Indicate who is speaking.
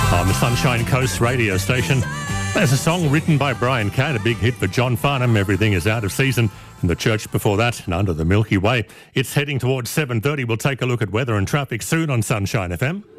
Speaker 1: On the Sunshine Coast radio station. There's a song written by Brian Catt, a big hit for John Farnham, Everything Is Out of Season. In the church before that, and Under the Milky Way. It's heading towards 7:30. We'll take a look at weather and traffic soon on Sunshine FM.